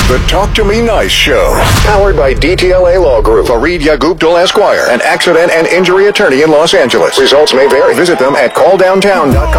The Talk to Me Nice Show. Powered by DTLA Law Group. Fareed Yaguptal Esquire, an accident and injury attorney in Los Angeles. Results may vary. Visit them at calldowntown.com.